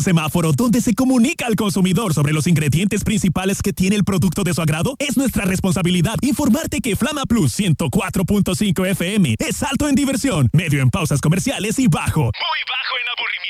Semáforo, donde se comunica al consumidor sobre los ingredientes principales que tiene el producto de su agrado. Es nuestra responsabilidad informarte que Flama Plus 104.5 FM es alto en diversión, medio en pausas comerciales y bajo, muy bajo en aburrimiento.